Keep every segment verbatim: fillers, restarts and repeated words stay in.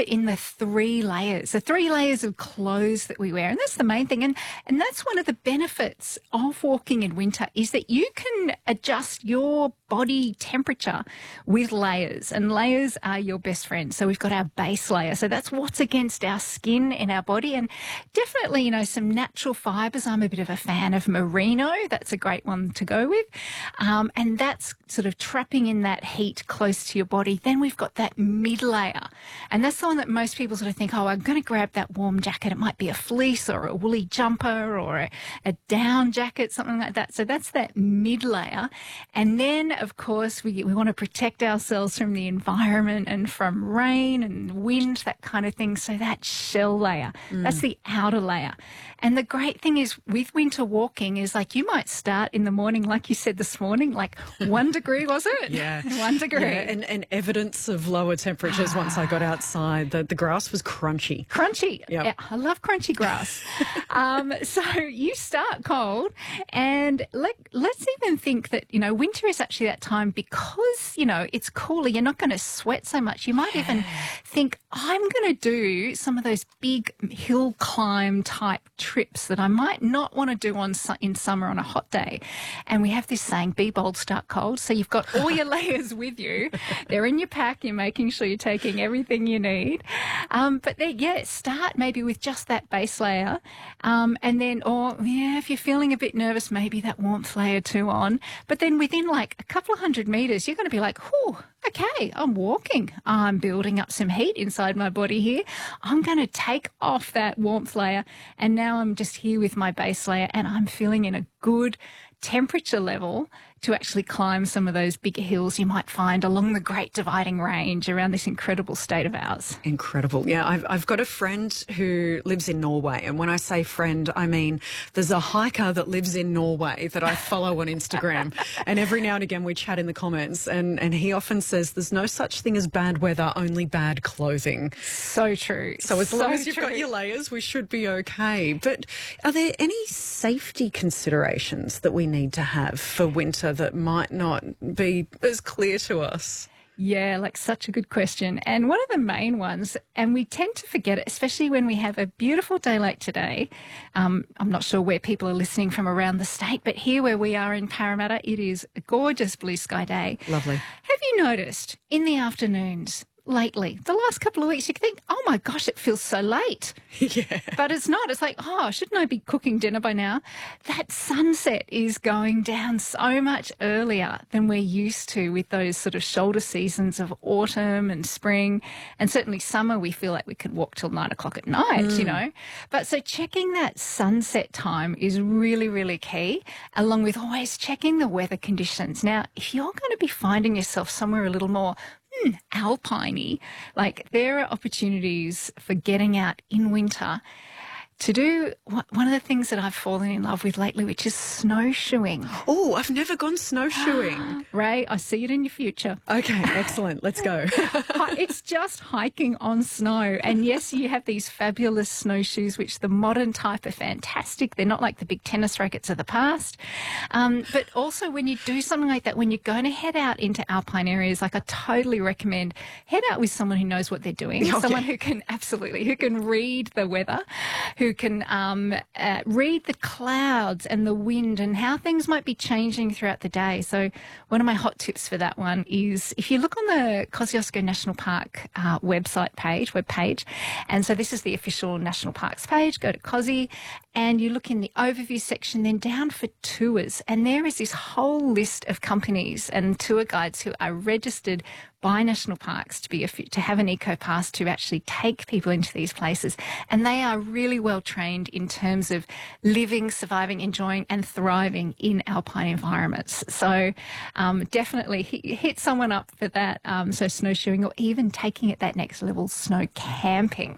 it in the three layers, the three layers of clothes that we wear. And that's the main thing. And, and that's one of the benefits of walking in winter is that you can adjust your body temperature with layers, and layers are your best friend. So we've got our base layer. So that's what's against our skin in our body. And definitely, you know, some natural fibres. I'm a bit of a fan of merino. That's a great one to go with. Um, and that's sort of trapping in that heat close to your body. Then we've got that mid layer. And that's the one that most people sort of think, oh, I'm going to grab that warm jacket. It might be a fleece or a woolly jumper or a, a down jacket, something like that. So that's that mid layer. And then, of course, we, we want to protect ourselves from the environment and from rain and wind, that kind of thing. So that shell layer, mm. that's the outer layer. And the great thing is with winter walking is like you might start in the morning, like you said this morning, like one degree, was it? Yeah. One degree. Yeah. And, and evidence of lower temperatures once I got outside. The, the grass was crunchy. Crunchy. Yep. Yeah, I love crunchy grass. um, so you start cold and let, let's even think that, you know, winter is actually that time because, you know, it's cooler. You're not going to sweat so much. You might even think, I'm going to do some of those big hill climb type trips that I might not want to do on in summer on a hot day. And we have this saying, be bold, start cold. So you've got all your layers with you. They're in your pack. You're making sure you're taking everything you need. Um, but then, yeah, start maybe with just that base layer. Um, and then, or yeah, if you're feeling a bit nervous, maybe that warmth layer too on. But then within like a couple of hundred metres, you're going to be like, whew, okay, I'm walking. I'm building up some heat inside my body here. I'm going to take off that warmth layer. And now I'm just here with my base layer and I'm feeling in a good temperature level to actually climb some of those bigger hills you might find along the Great Dividing Range around this incredible state of ours. Incredible. Yeah, I've, I've got a friend who lives in Norway. And when I say friend, I mean there's a hiker that lives in Norway that I follow on Instagram. And every now and again we chat in the comments and, and he often says there's no such thing as bad weather, only bad clothing. So true. So as so long as you've true. got your layers, we should be okay. But are there any safety considerations that we need to have for winter that might not be as clear to us? Yeah, like such a good question. And one of the main ones, and we tend to forget it, especially when we have a beautiful day like today. Um, I'm not sure where people are listening from around the state, but here where we are in Parramatta, it is a gorgeous blue sky day. Lovely. Have you noticed in the afternoons lately, the last couple of weeks, you can think, oh my gosh, it feels so late. Yeah. But it's not. It's like, oh, shouldn't I be cooking dinner by now? That sunset is going down so much earlier than we're used to with those sort of shoulder seasons of autumn and spring. And certainly summer, we feel like we could walk till nine o'clock at night, mm. you know. But so checking that sunset time is really, really key, along with always checking the weather conditions. Now, if you're going to be finding yourself somewhere a little more Hmm, alpine-y, like there are opportunities for getting out in winter to do one of the things that I've fallen in love with lately, which is snowshoeing. Oh, I've never gone snowshoeing. Ray, I see it in your future. Okay, excellent. Let's go. It's just hiking on snow. And yes, you have these fabulous snowshoes, which the modern type are fantastic. They're not like the big tennis rackets of the past. Um, but also when you do something like that, when you're going to head out into alpine areas, like I totally recommend head out with someone who knows what they're doing, okay. someone who can absolutely, who can read the weather, who can um, uh, read the clouds and the wind and how things might be changing throughout the day. So one of my hot tips for that one is if you look on the Kosciuszko National Park uh, website page, web page, and so this is the official National Parks page, go to Kosci and you look in the overview section, then down for tours. And there is this whole list of companies and tour guides who are registered by national parks to be a, to have an eco pass to actually take people into these places, and they are really well trained in terms of living, surviving, enjoying, and thriving in alpine environments. So um, definitely hit, hit someone up for that. Um, so snowshoeing, or even taking it that next level, snow camping.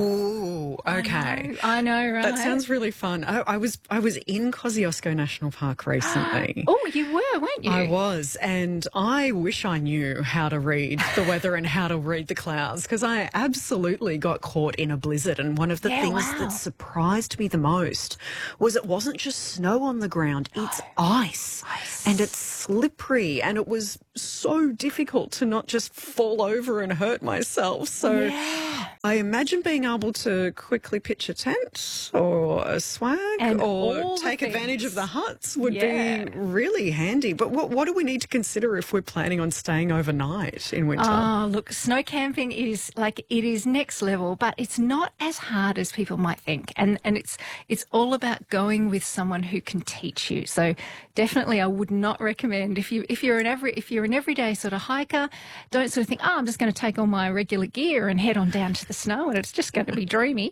Oh, okay. I know, I know, right? That sounds really fun. I, I was I was in Kosciuszko National Park recently. Oh, you were, weren't you? I was, and I wish I knew how to read read the weather and how to read the clouds, because I absolutely got caught in a blizzard. And one of the Yeah, things wow. that surprised me the most was it wasn't just snow on the ground, it's ice. Ice. And it's slippery, and it was so difficult to not just fall over and hurt myself. So Yeah. I imagine being able to quickly pitch a tent or a swag And or all the take advantage things. of the huts would Yeah. be really handy. But what, what do we need to consider if we're planning on staying overnight in winter? Oh, look, snow camping is like, it is next level, but it's not as hard as people might think. And and it's it's all about going with someone who can teach you. So definitely I would not recommend if you if you're an every if you're an everyday sort of hiker, don't sort of think, oh, I'm just going to take all my regular gear and head on down to the snow and it's just going to be dreamy.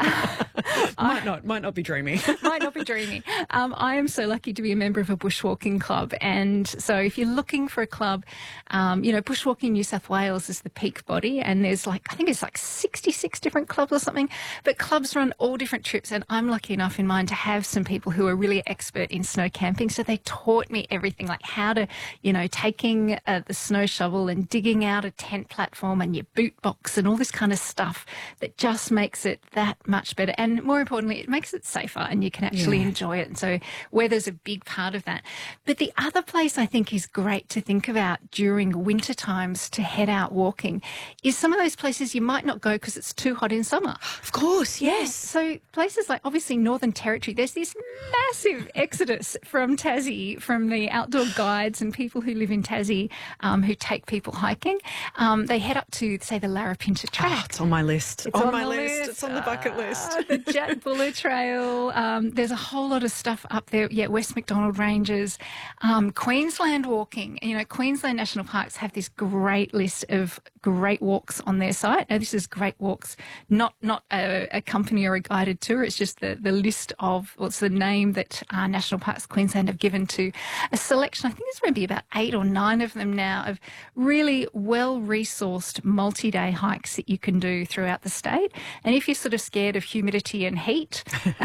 might not might not be dreamy. Might not be dreamy. Um, I am so lucky to be a member of a bushwalking club. And so if you're looking for a club, um, you know, Bushwalking New South Wales is the peak body. And there's like, I think it's like sixty-six different clubs or something. But clubs run all different trips. And I'm lucky enough in mine to have some people who are really expert in snow camping. So they taught me everything, like how to, you know, taking uh, the snow shovel and digging out a tent platform and your boot box and all this kind of stuff that just makes it that much better. And more importantly, it makes it safer and you can actually Yeah. enjoy it. And so weather's a big part of that. But the other place I think is great to think about during winter times to head out walking is some of those places you might not go because it's too hot in summer. Of course, yes. So places like obviously Northern Territory, there's this massive exodus from Tassie, from the outdoor guides and people who live in Tassie um, who take people hiking. Um, they head up to, say, the Larapinta Oh, Track. it's on my list. It's on, on my the list. list. It's on the bucket list. Ah, the Jet Buller Trail. Um, there's a whole lot of stuff up there. Yeah, West Macdonald Ranges. Um, Queensland walking. You know, Queensland National Parks have this great list of great walks on their site. Now, this is Great Walks, not not a, a company or a guided tour. It's just the, the list of, what's the name that uh, National Parks Queensland have given to a selection. I think there's maybe about eight or nine of them now of really well-resourced multi-day hikes that you can do throughout the state. And if you're sort of scared of humidity and heat,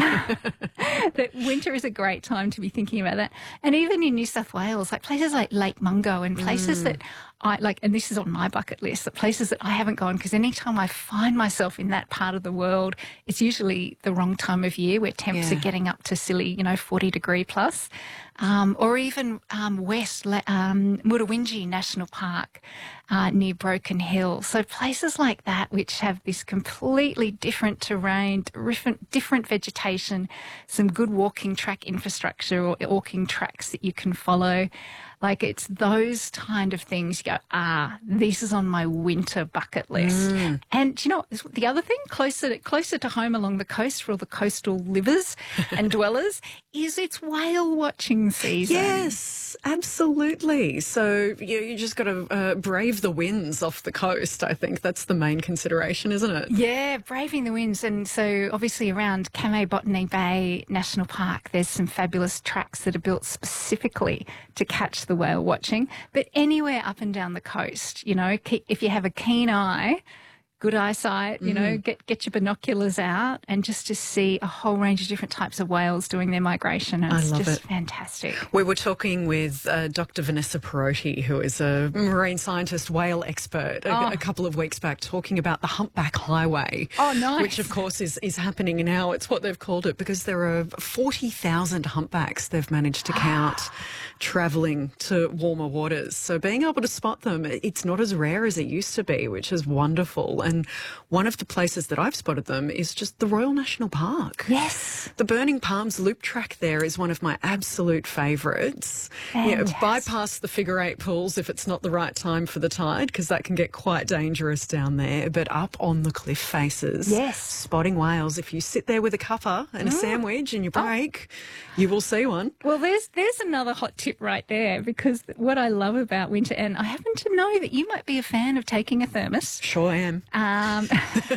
that winter is a great time to be thinking about that. And even in New South Wales, like places like Lake Mungo and places Mm. that I like, and this is on my bucket list, the places that I haven't gone, because anytime I find myself in that part of the world, it's usually the wrong time of year where temps Yeah. are getting up to silly, you know, forty degree plus. Um, or even um, west, la- um, Murruwinji National Park uh, near Broken Hill. So places like that which have this completely different terrain, different, different vegetation, some good walking track infrastructure or walking tracks that you can follow. Like it's those kind of things you go, ah, this is on my winter bucket list. Mm. And you know, the other thing closer to, closer to home along the coast for all the coastal livers and dwellers is it's whale watching season. Yes, absolutely. So you, you just got to uh, brave the winds off the coast. I think that's the main consideration, isn't it? Yeah, braving the winds. And so obviously around Kamei Botany Bay National Park, there's some fabulous tracks that are built specifically to catch the whale watching. But anywhere up and down the coast, you know, ke- if you have a keen eye, good eyesight, you know, get get your binoculars out and just to see a whole range of different types of whales doing their migration. And I it's love just it. fantastic. We were talking with uh, Doctor Vanessa Perotti, who is a marine scientist, whale expert, a, Oh. a couple of weeks back, talking about the Humpback Highway. Oh, nice. Which, of course, is, is happening now. It's what they've called it because there are forty thousand humpbacks they've managed to count travelling to warmer waters. So being able to spot them, it's not as rare as it used to be, which is wonderful. And one of the places that I've spotted them is just the Royal National Park. Yes. The Burning Palms loop track there is one of my absolute favourites. You know, Fantastic. bypass the figure eight pools if it's not the right time for the tide, because that can get quite dangerous down there. But up on the cliff faces, Yes. spotting whales. If you sit there with a cuppa and a sandwich and you break, you will see one. Well, there's there's another hot tip right there, because what I love about winter, and I happen to know that you might be a fan of taking a thermos. Sure am. Um,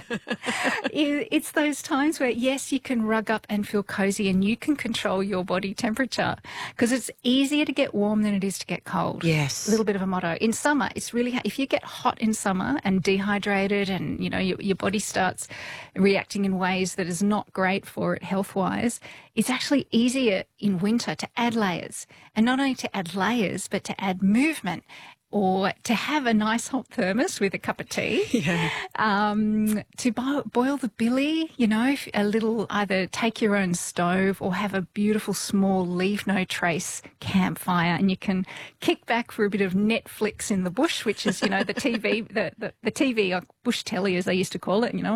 it- it's those times where, yes, you can rug up and feel cozy and you can control your body temperature, because it's easier to get warm than it is to get cold. Yes. A little bit of a motto. In summer, it's really, ha- if you get hot in summer and dehydrated and, you know, your, your body starts reacting in ways that is not great for it health-wise, it's actually easier in winter to add layers. And not only to add layers, but to add movement or to have a nice hot thermos with a cup of tea, Yeah. um, to bo- boil the billy, you know, if- a little, either take your own stove or have a beautiful small leave no trace campfire, and you can kick back for a bit of Netflix in the bush, which is, you know, the T V, the, the, the T V, uh, bush telly as they used to call it, you know,